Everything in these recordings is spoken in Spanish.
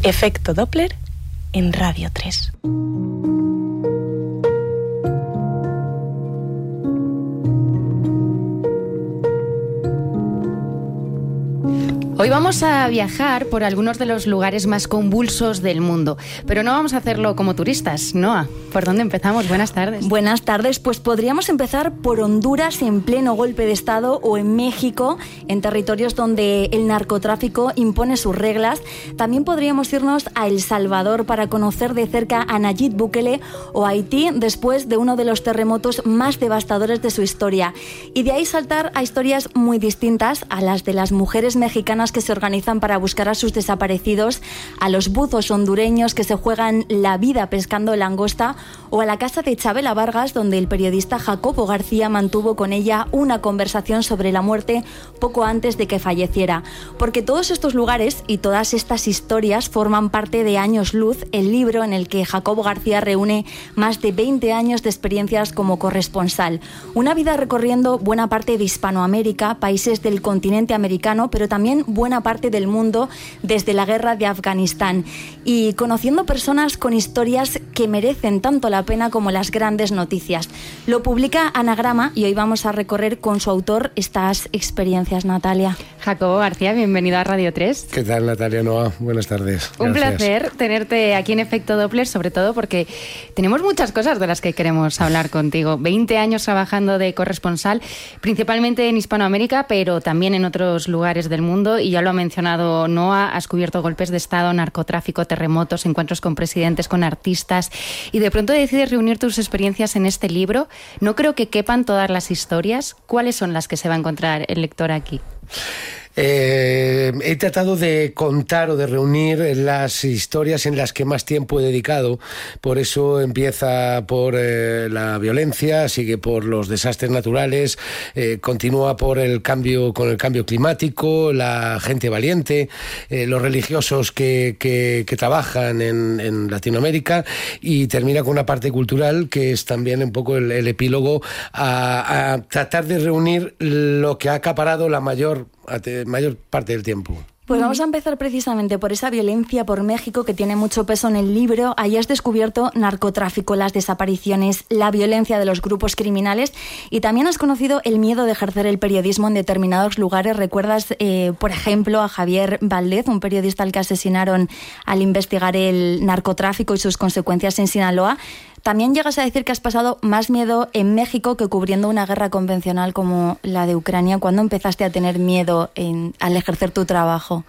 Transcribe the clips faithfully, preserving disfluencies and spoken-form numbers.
Efecto Doppler en Radio tres. Hoy vamos a viajar por algunos de los lugares más convulsos del mundo, pero no vamos a hacerlo como turistas. Noa, ¿por dónde empezamos? Buenas tardes. Buenas tardes, pues podríamos empezar por Honduras en pleno golpe de Estado o en México, en territorios donde el narcotráfico impone sus reglas. También podríamos irnos a El Salvador para conocer de cerca a Nayib Bukele, o a Haití después de uno de los terremotos más devastadores de su historia. Y de ahí saltar a historias muy distintas, a las de las mujeres mexicanas que se organizan para buscar a sus desaparecidos, a los buzos hondureños que se juegan la vida pescando langosta, o a la casa de Chabela Vargas, donde el periodista Jacobo García mantuvo con ella una conversación sobre la muerte poco antes de que falleciera. Porque todos estos lugares y todas estas historias forman parte de Años Luz, el libro en el que Jacobo García reúne más de veinte años de experiencias como corresponsal. Una vida recorriendo buena parte de Hispanoamérica, países del continente americano, pero también buena parte del mundo desde la guerra de Afganistán, y conociendo personas con historias que merecen tanto la pena como las grandes noticias. Lo publica Anagrama y hoy vamos a recorrer con su autor estas experiencias, Natalia. Jacobo García, bienvenido a Radio tres. ¿Qué tal, Natalia? Noa, buenas tardes. Un Gracias. placer tenerte aquí en Efecto Doppler, sobre todo porque tenemos muchas cosas de las que queremos hablar contigo. veinte años trabajando de corresponsal, principalmente en Hispanoamérica, pero también en otros lugares del mundo, y ya lo ha mencionado Noa, has cubierto golpes de Estado, narcotráfico, terremotos, encuentros con presidentes, con artistas, y de pronto decides reunir tus experiencias en este libro. No creo que quepan todas las historias. ¿Cuáles son las que se va a encontrar el lector aquí? Eh, he tratado de contar o de reunir las historias en las que más tiempo he dedicado. Por eso empieza por eh, la violencia, sigue por los desastres naturales, eh, continúa por el cambio con el cambio climático, la gente valiente, eh, los religiosos que, que, que trabajan en, en Latinoamérica, y termina con una parte cultural que es también un poco el, el epílogo a, a tratar de reunir lo que ha acaparado la mayor mayor parte del tiempo. Pues vamos a empezar precisamente por esa violencia por México que tiene mucho peso en el libro. Ahí has descubierto narcotráfico, las desapariciones, la violencia de los grupos criminales, y también has conocido el miedo de ejercer el periodismo en determinados lugares. ¿Recuerdas, eh, por ejemplo, a Javier Valdez, un periodista al que asesinaron al investigar el narcotráfico y sus consecuencias en Sinaloa? También llegas a decir que has pasado más miedo en México que cubriendo una guerra convencional como la de Ucrania. ¿Cuándo empezaste a tener miedo en, al ejercer tu trabajo?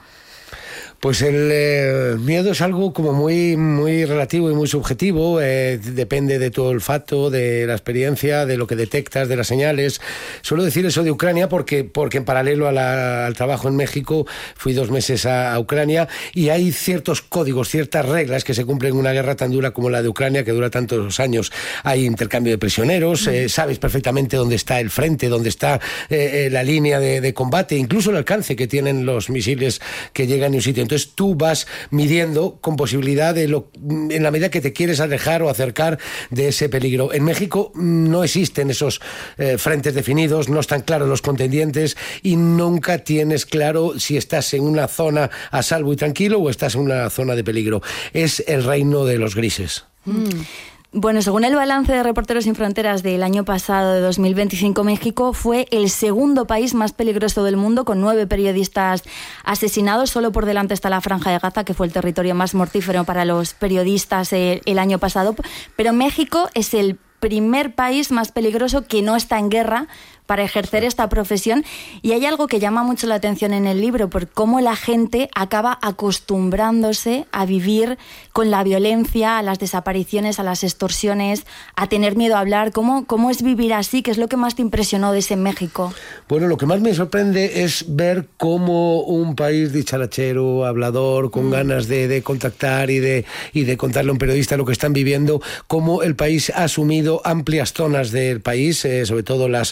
Pues el eh, miedo es algo como muy, muy relativo y muy subjetivo, eh, depende de tu olfato, de la experiencia, de lo que detectas, de las señales. Suelo decir eso de Ucrania porque, porque en paralelo a la, al trabajo en México fui dos meses a, a Ucrania, y hay ciertos códigos, ciertas reglas que se cumplen en una guerra tan dura como la de Ucrania, que dura tantos años. Hay intercambio de prisioneros, eh, sabes perfectamente dónde está el frente, dónde está eh, eh, la línea de, de combate, incluso el alcance que tienen los misiles que llegan a un sitio. Entonces, Entonces tú vas midiendo con posibilidad de lo, en la medida que te quieres alejar o acercar de ese peligro. En México no existen esos eh, frentes definidos, no están claros los contendientes, y nunca tienes claro si estás en una zona a salvo y tranquilo o estás en una zona de peligro. Es el reino de los grises. Mm. Bueno, según el balance de Reporteros Sin Fronteras del año pasado, de dos mil veinticinco, México fue el segundo país más peligroso del mundo, con nueve periodistas asesinados. Solo por delante está la Franja de Gaza, que fue el territorio más mortífero para los periodistas el, el año pasado. Pero México es el primer país más peligroso que no está en guerra para ejercer esta profesión. Y hay algo que llama mucho la atención en el libro, por cómo la gente acaba acostumbrándose a vivir con la violencia, a las desapariciones, a las extorsiones, a tener miedo a hablar. ¿Cómo, cómo es vivir así? ¿Qué es lo que más te impresionó de ese México? Bueno, lo que más me sorprende es ver cómo un país dicharachero, hablador, con mm. ganas de, de contactar y de, y de contarle a un periodista lo que están viviendo, cómo el país ha asumido amplias zonas del país, eh, sobre todo las, las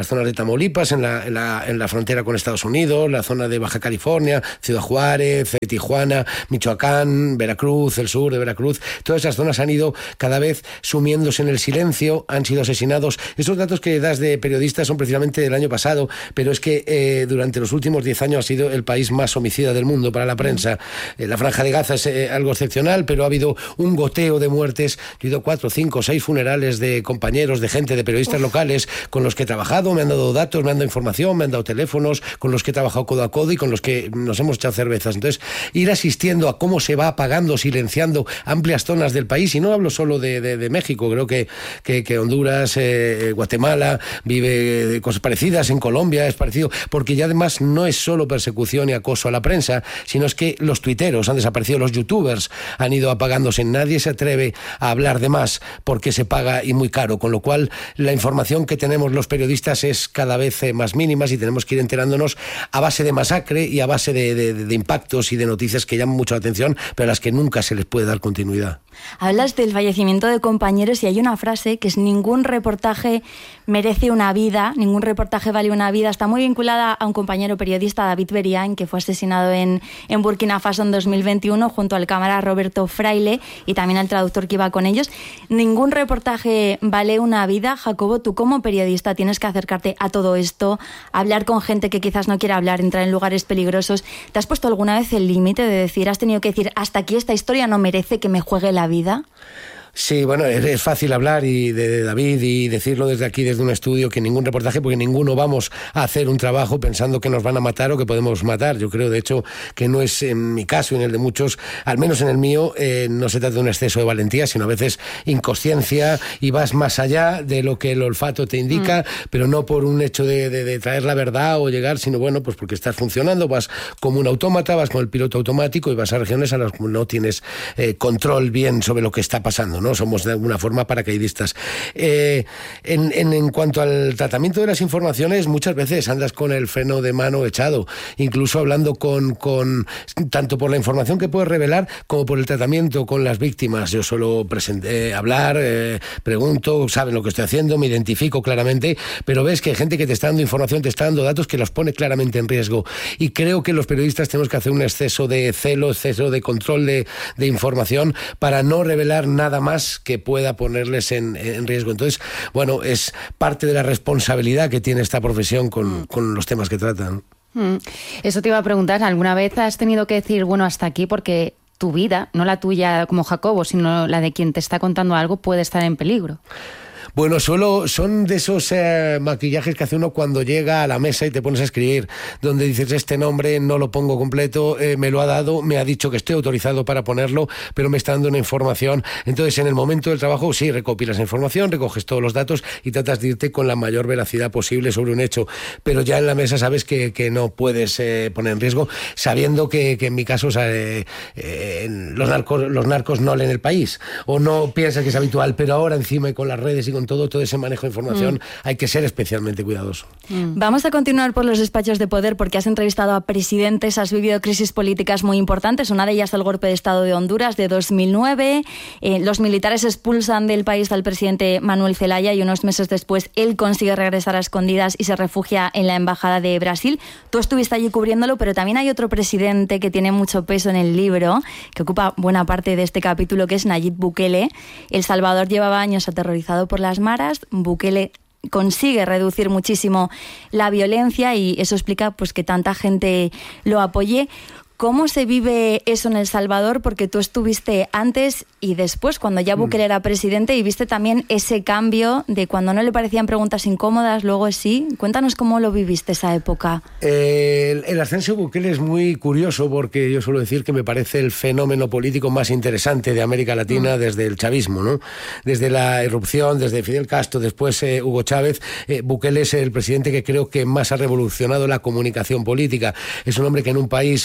zonas de Tamaulipas, en la, en la, en la frontera con Estados Unidos, la zona de Baja California, Ciudad Juárez, Tijuana, Michoacán, Veracruz, el sur de Veracruz. Todas esas zonas han ido cada vez sumiéndose en el silencio, han sido asesinados. Esos datos que das de periodistas son precisamente del año pasado, pero es que eh, durante los últimos diez años ha sido el país más homicida del mundo para la prensa. Eh, la Franja de Gaza es eh, algo excepcional, pero ha habido un goteo de muertes. He ido cuatro, cinco, seis funerales de compañeros, de gente, de periodistas Uf. locales con los que he trabajado, me han dado datos, me han dado información, me han dado teléfonos, con los que he trabajado codo a codo y con los que nos hemos echado cervezas. Entonces, ir asistiendo a cómo se va apagando, silenciando amplias zonas del país, y no hablo solo de, de, de México, creo que, que, que Honduras, eh, Guatemala, vive cosas parecidas, en Colombia es parecido, porque ya además no es solo persecución y acoso a la prensa, sino es que los tuiteros han desaparecido, los youtubers han ido apagándose, nadie se atreve a hablar de más porque se paga y muy caro, con lo cual la información que tenemos los periodistas es cada vez más mínima y tenemos que ir enterándonos a base de masacre y a base de, de, de impactos y de noticias que llaman mucho la atención, pero a las que nunca se les puede dar continuidad. Hablas del fallecimiento de compañeros y hay una frase que es: ningún reportaje merece una vida, ningún reportaje vale una vida. Está muy vinculada a un compañero periodista, David Beriain, que fue asesinado en, en Burkina Faso en dos mil veintiuno junto al cámara Roberto Fraile y también al traductor que iba con ellos. Ningún reportaje vale una vida. Jacobo, tú como periodista tienes que acercarte a todo esto, hablar con gente que quizás no quiera hablar, entrar en lugares peligrosos. ¿Te has puesto alguna vez el límite de decir, has tenido que decir, hasta aquí esta historia no merece que me juegue la vida? Sí, bueno, es fácil hablar y de, de David y decirlo desde aquí, desde un estudio, que ningún reportaje, porque ninguno vamos a hacer un trabajo pensando que nos van a matar o que podemos matar. Yo creo, de hecho, que no es en mi caso y en el de muchos, al menos en el mío, eh, no se trata de un exceso de valentía, sino a veces inconsciencia, y vas más allá de lo que el olfato te indica, mm. pero no por un hecho de, de, de traer la verdad o llegar, sino bueno, pues porque estás funcionando, vas como un autómata, vas con el piloto automático y vas a regiones a las que no tienes eh, control bien sobre lo que está pasando, ¿no? Somos de alguna forma paracaidistas. Eh, en, en, en cuanto al tratamiento de las informaciones, muchas veces andas con el freno de mano echado, incluso hablando con, con tanto por la información que puedes revelar como por el tratamiento con las víctimas. Yo suelo presentar, hablar, eh, pregunto, saben lo que estoy haciendo, me identifico claramente, pero ves que hay gente que te está dando información, te está dando datos que los pone claramente en riesgo. Y creo que los periodistas tenemos que hacer un exceso de celo, exceso de control de, de información para no revelar nada más que pueda ponerles en, en riesgo. Entonces, bueno, es parte de la responsabilidad que tiene esta profesión con, con los temas que tratan. Mm. Eso te iba a preguntar, ¿alguna vez has tenido que decir, bueno, hasta aquí, porque tu vida, no la tuya como Jacobo, sino la de quien te está contando algo, puede estar en peligro? Bueno, solo son de esos eh, maquillajes que hace uno cuando llega a la mesa y te pones a escribir, donde dices, este nombre no lo pongo completo, eh, me lo ha dado, me ha dicho que estoy autorizado para ponerlo, pero me está dando una información. Entonces, en el momento del trabajo, sí, recopilas la información, recoges todos los datos y tratas de irte con la mayor veracidad posible sobre un hecho, pero ya en la mesa sabes que, que no puedes eh, poner en riesgo, sabiendo que, que en mi caso, o sea, eh, eh, los, narcos, los narcos no leen el país, o no piensan que es habitual, pero ahora encima y con las redes y con todo, todo ese manejo de información, mm. hay que ser especialmente cuidadoso. Mm. Vamos a continuar por los despachos de poder, porque has entrevistado a presidentes, has vivido crisis políticas muy importantes, una de ellas el golpe de Estado de Honduras de dos mil nueve, eh, los militares expulsan del país al presidente Manuel Zelaya y unos meses después él consigue regresar a escondidas y se refugia en la embajada de Brasil. Tú estuviste allí cubriéndolo, pero también hay otro presidente que tiene mucho peso en el libro, que ocupa buena parte de este capítulo, que es Nayib Bukele. El Salvador llevaba años aterrorizado por las maras. Bukele consigue reducir muchísimo la violencia y eso explica pues que tanta gente lo apoye. ¿Cómo se vive eso en El Salvador? Porque tú estuviste antes y después, cuando ya Bukele era presidente, y viste también ese cambio de cuando no le parecían preguntas incómodas, luego sí. Cuéntanos cómo lo viviste esa época. Eh, el, el ascenso de Bukele es muy curioso porque yo suelo decir que me parece el fenómeno político más interesante de América Latina mm. desde el chavismo, ¿no? Desde la irrupción, desde Fidel Castro, después eh, Hugo Chávez, eh, Bukele es el presidente que creo que más ha revolucionado la comunicación política. Es un hombre que en un país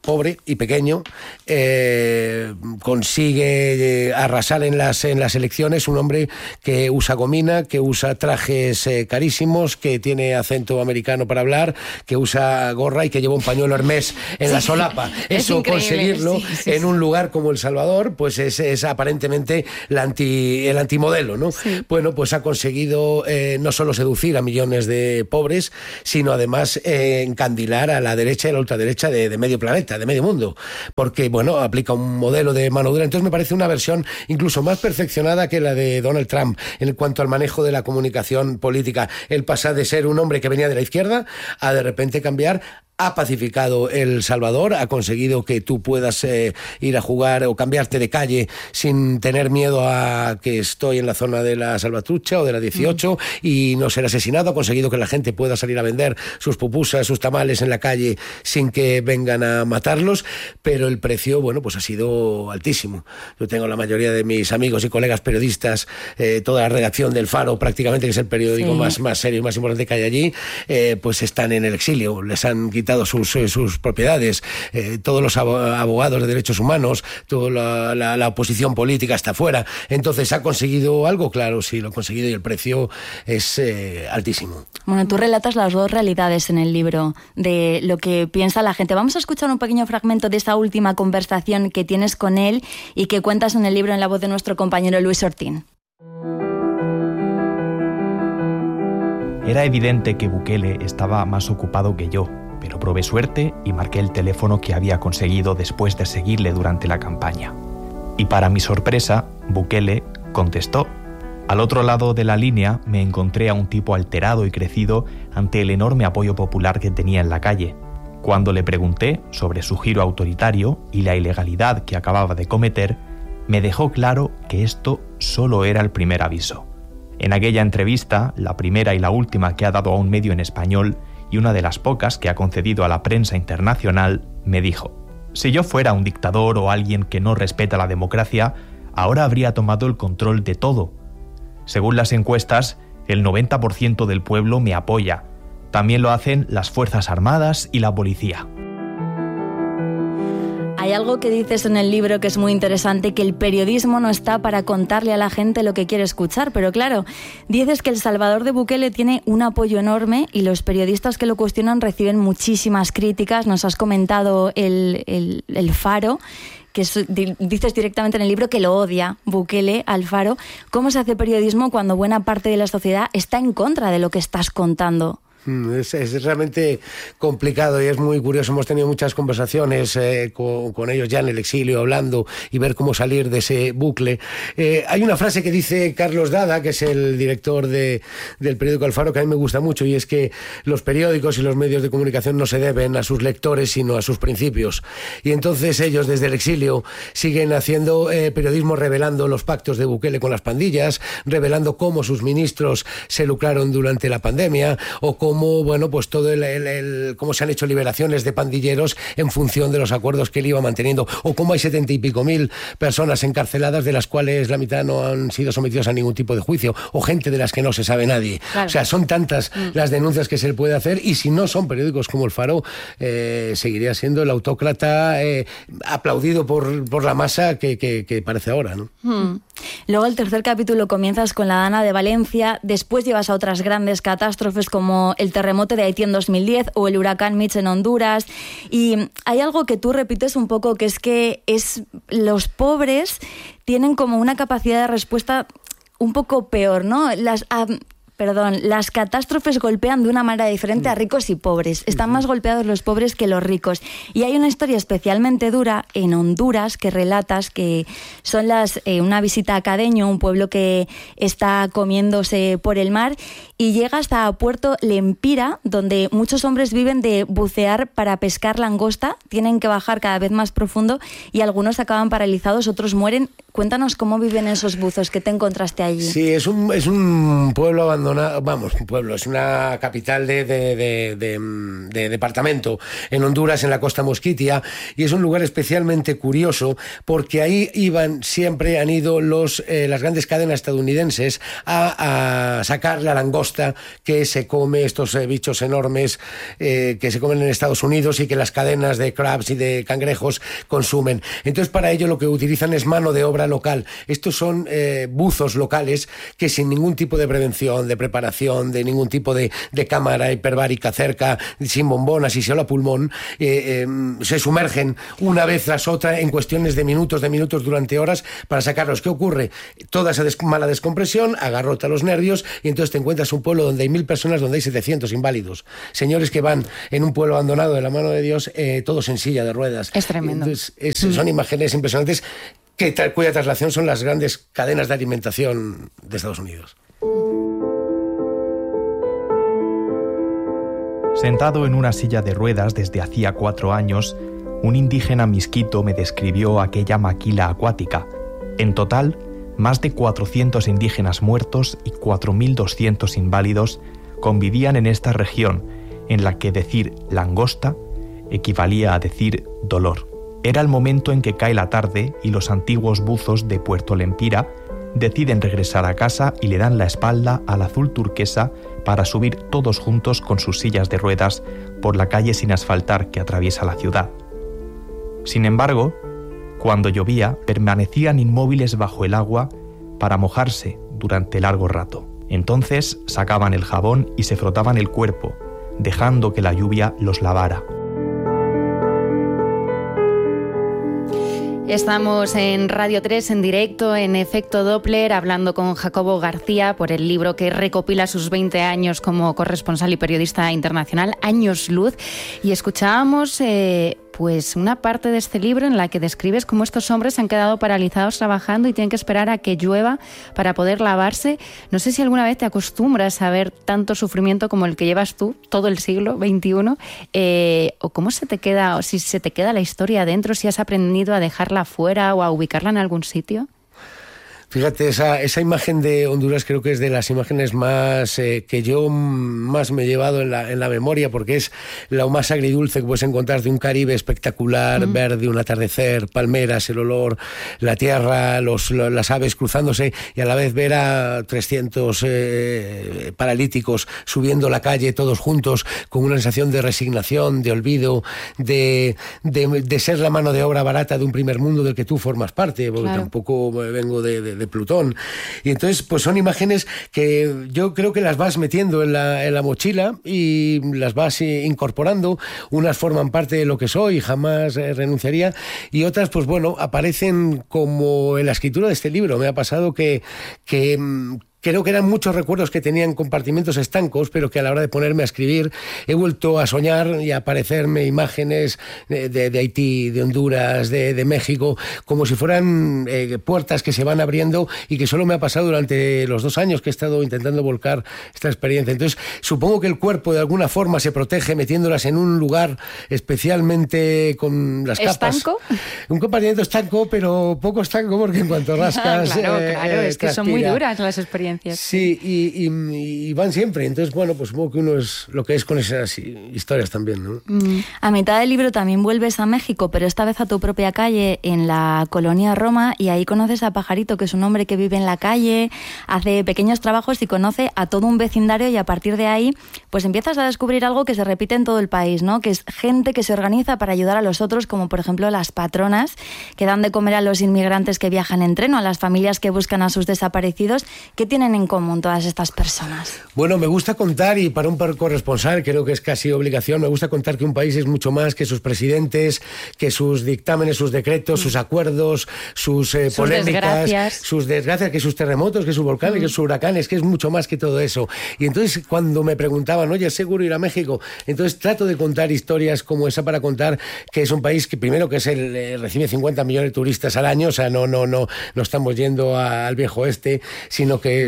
pobre y pequeño, eh, consigue eh, arrasar en las, en las elecciones, un hombre que usa gomina, que usa trajes eh, carísimos, que tiene acento americano para hablar, que usa gorra y que lleva un pañuelo Hermés en sí, la solapa. Eso, conseguirlo sí, sí, en sí. un lugar como El Salvador, pues es, es aparentemente la anti, el antimodelo, ¿no? Sí. Bueno, pues ha conseguido eh, no solo seducir a millones de pobres, sino además eh, encandilar a la derecha y a la ultraderecha de, de medio planeta, de medio mundo, porque, bueno, aplica un modelo de mano dura. Entonces me parece una versión incluso más perfeccionada que la de Donald Trump en cuanto al manejo de la comunicación política. Él pasa de ser un hombre que venía de la izquierda a de repente cambiar. Ha pacificado El Salvador, ha conseguido que tú puedas eh, ir a jugar o cambiarte de calle sin tener miedo a que estoy en la zona de la Salvatrucha o de la dieciocho mm. y no ser asesinado. Ha conseguido que la gente pueda salir a vender sus pupusas, sus tamales en la calle sin que vengan a matarlos, pero el precio, bueno, pues ha sido altísimo. Yo tengo la mayoría de mis amigos y colegas periodistas, eh, toda la redacción del Faro prácticamente, que es el periódico sí. más, más serio y más importante que hay allí, eh, pues están en el exilio, les han quitado Sus, sus propiedades, eh, todos los abogados de derechos humanos, toda la, la, la oposición política está fuera. Entonces, ¿ha conseguido algo? Claro, sí, lo ha conseguido, y el precio es eh, altísimo. Bueno, tú relatas las dos realidades en el libro de lo que piensa la gente. Vamos a escuchar un pequeño fragmento de esa última conversación que tienes con él y que cuentas en el libro en la voz de nuestro compañero Luis Ortín. Era evidente que Bukele estaba más ocupado que yo, pero probé suerte y marqué el teléfono que había conseguido después de seguirle durante la campaña. Y para mi sorpresa, Bukele contestó. Al otro lado de la línea me encontré a un tipo alterado y crecido ante el enorme apoyo popular que tenía en la calle. Cuando le pregunté sobre su giro autoritario y la ilegalidad que acababa de cometer, me dejó claro que esto solo era el primer aviso. En aquella entrevista, la primera y la última que ha dado a un medio en español, y una de las pocas que ha concedido a la prensa internacional, me dijo: si yo fuera un dictador o alguien que no respeta la democracia, ahora habría tomado el control de todo. Según las encuestas, el noventa por ciento del pueblo me apoya. También lo hacen las Fuerzas Armadas y la policía. Hay algo que dices en el libro que es muy interesante, que el periodismo no está para contarle a la gente lo que quiere escuchar, pero claro, dices que El Salvador de Bukele tiene un apoyo enorme y los periodistas que lo cuestionan reciben muchísimas críticas. Nos has comentado el, el, el Faro, que es, dices directamente en el libro que lo odia Bukele al Faro. ¿Cómo se hace periodismo cuando buena parte de la sociedad está en contra de lo que estás contando? Es, es realmente complicado y es muy curioso. Hemos tenido muchas conversaciones eh, con, con ellos ya en el exilio, hablando y ver cómo salir de ese bucle. Eh, hay una frase que dice Carlos Dada, que es el director de, del periódico El Faro, que a mí me gusta mucho, y es que los periódicos y los medios de comunicación no se deben a sus lectores, sino a sus principios. Y entonces ellos, desde el exilio, siguen haciendo eh, periodismo, revelando los pactos de Bukele con las pandillas, revelando cómo sus ministros se lucraron durante la pandemia, o cómo Cómo, bueno, pues todo el, el, el, cómo se han hecho liberaciones de pandilleros en función de los acuerdos que él iba manteniendo, o cómo hay setenta y pico mil personas encarceladas, de las cuales la mitad no han sido sometidos a ningún tipo de juicio, o gente de las que no se sabe nadie. Claro. O sea, son tantas mm. las denuncias que se le puede hacer, y si no son periódicos como El Faro, eh, seguiría siendo el autócrata eh, aplaudido por, por la masa que, que, que parece ahora, ¿no? Mm. Luego el tercer capítulo comienzas con la Dana de Valencia, después llevas a otras grandes catástrofes como el terremoto de Haití en dos mil diez o el huracán Mitch en Honduras, y hay algo que tú repites un poco, que es que es los pobres tienen como una capacidad de respuesta un poco peor, ¿no? Las... Um, Perdón, las catástrofes golpean de una manera diferente a ricos y pobres. Están más golpeados los pobres que los ricos. Y hay una historia especialmente dura en Honduras que relatas, que son las eh, una visita a Cadeño, un pueblo que está comiéndose por el mar, y llega hasta Puerto Lempira, donde muchos hombres viven de bucear para pescar langosta. Tienen que bajar cada vez más profundo y algunos acaban paralizados, otros mueren. Cuéntanos cómo viven esos buzos, ¿qué te encontraste allí? Sí, es un, es un pueblo abandonado abandonado, vamos, un pueblo, es una capital de, de, de, de, de departamento en Honduras, en la costa mosquitia, y es un lugar especialmente curioso porque ahí iban, siempre han ido los, eh, las grandes cadenas estadounidenses a, a sacar la langosta que se come, estos eh, bichos enormes eh, que se comen en Estados Unidos y que las cadenas de crabs y de cangrejos consumen. Entonces, para ello lo que utilizan es mano de obra local. Estos son eh, buzos locales que sin ningún tipo de prevención, de preparación, de ningún tipo de, de cámara hiperbárica cerca, sin bombonas y solo a pulmón, eh, eh, se sumergen una vez tras otra en cuestiones de minutos, de minutos durante horas para sacarlos. ¿Qué ocurre? Toda esa des- mala descompresión agarrota los nervios y entonces te encuentras un pueblo donde hay mil personas, donde hay setecientos inválidos. Señores que van en un pueblo abandonado de la mano de Dios, eh, todos en silla de ruedas. Es tremendo. Entonces, es, son imágenes impresionantes que, cuya traslación son las grandes cadenas de alimentación de Estados Unidos. Sentado en una silla de ruedas desde hacía cuatro años, un indígena misquito me describió aquella maquila acuática. En total, más de cuatrocientos indígenas muertos y cuatro mil doscientos inválidos convivían en esta región, en la que decir langosta equivalía a decir dolor. Era el momento en que cae la tarde y los antiguos buzos de Puerto Lempira deciden regresar a casa y le dan la espalda al azul turquesa para subir todos juntos con sus sillas de ruedas por la calle sin asfaltar que atraviesa la ciudad. Sin embargo, cuando llovía, permanecían inmóviles bajo el agua para mojarse durante largo rato. Entonces sacaban el jabón y se frotaban el cuerpo, dejando que la lluvia los lavara. Estamos en Radio tres en directo, en Efecto Doppler, hablando con Jacobo García por el libro que recopila sus veinte años como corresponsal y periodista internacional, Años Luz, y escuchábamos eh, pues una parte de este libro en la que describes cómo estos hombres han quedado paralizados trabajando y tienen que esperar a que llueva para poder lavarse. No sé si alguna vez te acostumbras a ver tanto sufrimiento como el que llevas tú todo el siglo veintiuno, eh, o cómo se te queda, o si se te queda la historia adentro, si has aprendido a dejarla fuera o a ubicarla en algún sitio. Fíjate, esa, esa imagen de Honduras creo que es de las imágenes más eh, que yo más me he llevado en la, en la memoria, porque es lo más agridulce que puedes encontrar de un Caribe espectacular, mm. verde, un atardecer, palmeras, el olor, la tierra, los, las aves cruzándose y a la vez ver a trescientos eh, paralíticos subiendo la calle todos juntos con una sensación de resignación, de olvido, de, de, de ser la mano de obra barata de un primer mundo del que tú formas parte, porque claro. tampoco vengo de, de, de Plutón. Y entonces, pues son imágenes que yo creo que las vas metiendo en la, en la mochila y las vas incorporando. Unas forman parte de lo que soy y jamás eh, renunciaría. Y otras, pues bueno, aparecen como en la escritura de este libro. Me ha pasado que... que Creo que eran muchos recuerdos que tenían compartimentos estancos, pero que a la hora de ponerme a escribir he vuelto a soñar y a aparecerme imágenes de, de, de Haití, de Honduras, de, de México, como si fueran eh, puertas que se van abriendo y que solo me ha pasado durante los dos años que he estado intentando volcar esta experiencia. Entonces, supongo que el cuerpo de alguna forma se protege metiéndolas en un lugar especialmente con las capas. ¿Estanco? Un compartimento estanco, pero poco estanco porque en cuanto rascas... claro, eh, claro, eh, es que son muy duras las experiencias. Sí, y, y, y van siempre. Entonces, bueno, pues supongo que uno es lo que es con esas historias también, ¿no? A mitad del libro también vuelves a México, pero esta vez a tu propia calle, en la colonia Roma, y ahí conoces a Pajarito, que es un hombre que vive en la calle, hace pequeños trabajos y conoce a todo un vecindario, y a partir de ahí, pues empiezas a descubrir algo que se repite en todo el país, ¿no? Que es gente que se organiza para ayudar a los otros, como por ejemplo las patronas, que dan de comer a los inmigrantes que viajan en tren o a las familias que buscan a sus desaparecidos. ¿Qué tienen en común todas estas personas? Bueno, me gusta contar, y para un corresponsal creo que es casi obligación, me gusta contar que un país es mucho más que sus presidentes, que sus dictámenes, sus decretos, mm. sus acuerdos, sus, eh, sus polémicas, desgracias. sus desgracias, que sus terremotos, que sus volcanes, mm. que sus huracanes, que es mucho más que todo eso. Y entonces cuando me preguntaban, oye, ¿es seguro ir a México? Entonces trato de contar historias como esa para contar que es un país que primero que es el, eh, recibe cincuenta millones de turistas al año, o sea, no, no, no, no estamos yendo a, al viejo oeste, sino que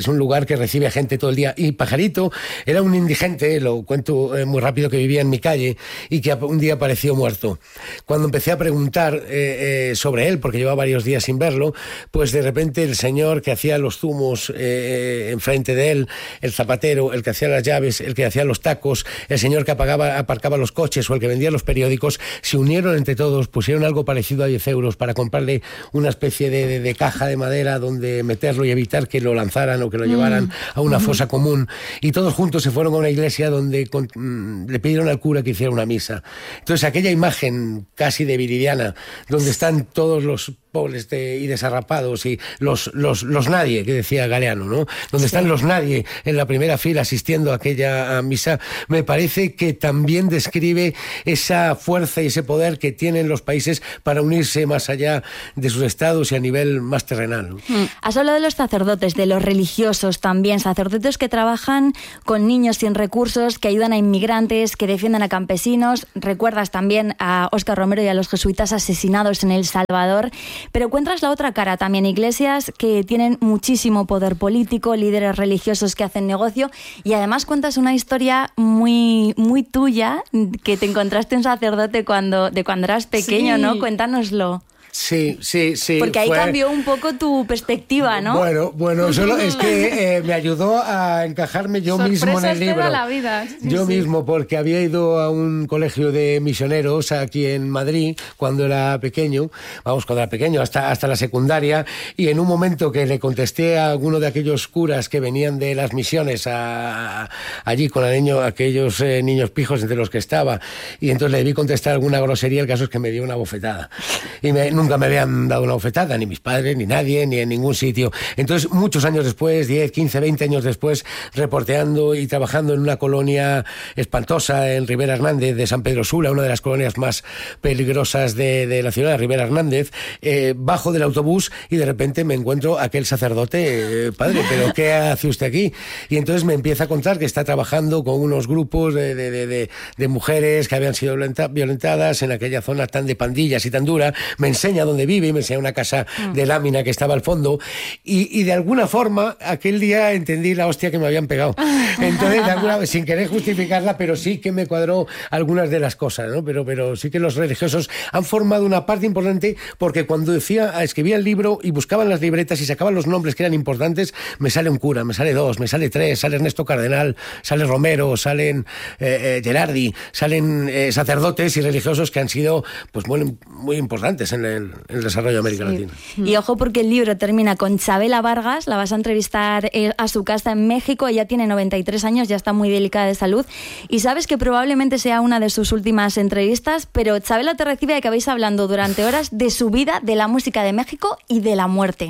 es un lugar que recibe a gente todo el día. Y Pajarito era un indigente, lo cuento eh, muy rápido, que vivía en mi calle y que un día apareció muerto. Cuando empecé a preguntar eh, eh, sobre él, porque llevaba varios días sin verlo, pues de repente el señor que hacía los zumos eh, enfrente de él, el zapatero, el que hacía las llaves, el que hacía los tacos, el señor que apagaba, aparcaba los coches o el que vendía los periódicos, se unieron entre todos, pusieron algo parecido a diez euros para comprarle una especie de, de, de caja de madera donde meterlo y evitar que lo lanzaran o que lo llevaran mm. a una fosa común. Y todos juntos se fueron a una iglesia donde con, mm, le pidieron al cura que hiciera una misa. Entonces aquella imagen casi de Viridiana, donde están todos los pobres de, y desarrapados y los, los, los nadie, que decía Galeano, ¿no? Donde sí. están los nadie en la primera fila asistiendo a aquella misa, me parece que también describe esa fuerza y ese poder que tienen los países para unirse más allá de sus estados y a nivel más terrenal, ¿no? Has hablado de los sacerdotes, de los religiosos también, sacerdotes que trabajan con niños sin recursos, que ayudan a inmigrantes, que defienden a campesinos. Recuerdas también a Óscar Romero y a los jesuitas asesinados en El Salvador. Pero encuentras la otra cara también, iglesias que tienen muchísimo poder político, líderes religiosos que hacen negocio, y además cuentas una historia muy, muy tuya, que te encontraste un sacerdote cuando, de cuando eras pequeño, sí. ¿no? Cuéntanoslo. Sí, sí, sí. Porque ahí fue... cambió un poco tu perspectiva, ¿no? Bueno, bueno, solo es que eh, me ayudó a encajarme yo Sorpresas mismo en el libro. Te da la vida. Sí, yo sí. mismo, porque había ido a un colegio de misioneros aquí en Madrid cuando era pequeño, vamos, cuando era pequeño, hasta, hasta la secundaria, y en un momento que le contesté a alguno de aquellos curas que venían de las misiones a, a, allí con a niño, aquellos eh, niños pijos entre los que estaba, y entonces le debí contestar alguna grosería, el caso es que me dio una bofetada. Y me, nunca me habían dado una bofetada, ni mis padres, ni nadie, ni en ningún sitio. Entonces, muchos años después, diez, quince, veinte años después, reporteando y trabajando en una colonia espantosa en Rivera Hernández de San Pedro Sula, una de las colonias más peligrosas de, de la ciudad de Rivera Hernández, eh, bajo del autobús y de repente me encuentro aquel sacerdote, eh, padre, ¿pero qué hace usted aquí? Y entonces me empieza a contar que está trabajando con unos grupos de, de, de, de, de mujeres que habían sido violentadas en aquella zona tan de pandillas y tan dura. Me enseña dónde vive y me enseña una casa de lámina que estaba al fondo y, y de alguna forma aquel día entendí la hostia que me habían pegado. Entonces, de alguna, sin querer justificarla, pero sí que me cuadró algunas de las cosas, ¿no? Pero, pero sí que los religiosos han formado una parte importante, porque cuando decía, escribía el libro y buscaban las libretas y sacaban los nombres que eran importantes, me sale un cura, me sale dos, me sale tres, sale Ernesto Cardenal, sale Romero, salen eh, eh, Gerardi, salen eh, sacerdotes y religiosos que han sido pues muy, muy importantes en el, en el desarrollo de América sí. Latina. Y ojo, porque el libro termina con Chabela Vargas, la vas a entrevistar eh, a su casa en México, ella tiene noventa y tres años, ya está muy delicada de salud, y sabes que probablemente sea una de sus últimas entrevistas, pero Chabela te recibe y acabáis hablando durante horas de su vida, de la música de México y de la muerte.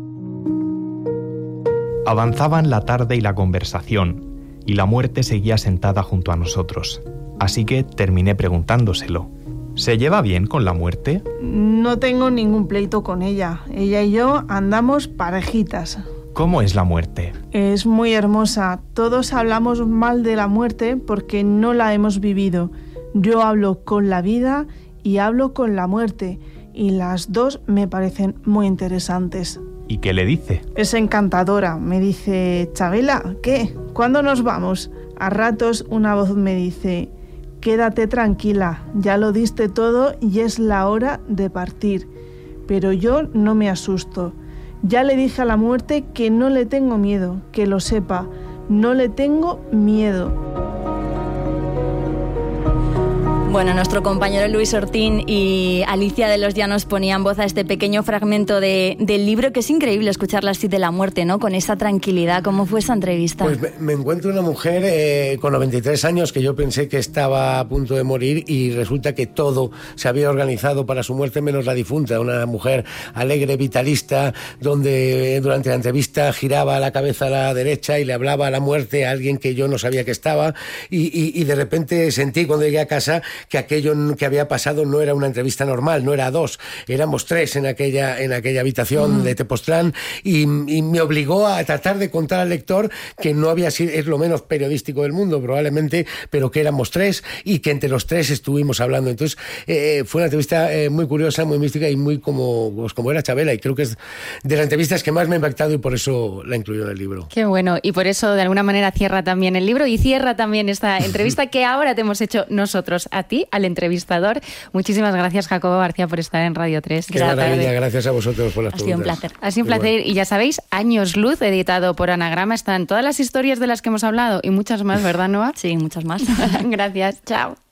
Avanzaban la tarde y la conversación, y la muerte seguía sentada junto a nosotros, así que terminé preguntándoselo. ¿Se lleva bien con la muerte? No tengo ningún pleito con ella. Ella y yo andamos parejitas. ¿Cómo es la muerte? Es muy hermosa. Todos hablamos mal de la muerte porque no la hemos vivido. Yo hablo con la vida y hablo con la muerte, y las dos me parecen muy interesantes. ¿Y qué le dice? Es encantadora. Me dice, Chabela, ¿qué? ¿Cuándo nos vamos? A ratos una voz me dice, quédate tranquila, ya lo diste todo y es la hora de partir. Pero yo no me asusto. Ya le dije a la muerte que no le tengo miedo, que lo sepa, no le tengo miedo. Bueno, nuestro compañero Luis Ortín y Alicia de los Llanos ponían voz a este pequeño fragmento de, del libro, que es increíble escucharla así de la muerte, ¿no? Con esa tranquilidad. ¿Cómo fue esa entrevista? Pues me, me encuentro una mujer eh, con noventa y tres años que yo pensé que estaba a punto de morir, y resulta que todo se había organizado para su muerte menos la difunta. Una mujer alegre, vitalista, donde durante la entrevista giraba la cabeza a la derecha y le hablaba a la muerte a alguien que yo no sabía que estaba, y, y, y de repente sentí cuando llegué a casa que aquello que había pasado no era una entrevista normal, no era dos, éramos tres en aquella, en aquella habitación mm. de Tepoztlán, y, y me obligó a tratar de contar al lector que no había sido, es lo menos periodístico del mundo probablemente, pero que éramos tres y que entre los tres estuvimos hablando. Entonces eh, fue una entrevista eh, muy curiosa, muy mística y muy como, pues, como era Chabela, y creo que es de las entrevistas que más me ha impactado y por eso la incluyo en el libro. Qué bueno, y por eso de alguna manera cierra también el libro y cierra también esta entrevista que ahora te hemos hecho nosotros, a ti, al entrevistador. Muchísimas gracias, Jacobo García, por estar en Radio tres. Qué maravilla, gracias a vosotros por las ha preguntas. Ha sido un placer. Ha sido un placer, bueno. Y ya sabéis, Años Luz, editado por Anagrama, están todas las historias de las que hemos hablado y muchas más, ¿verdad, Noa? Sí, muchas más. Gracias, chao.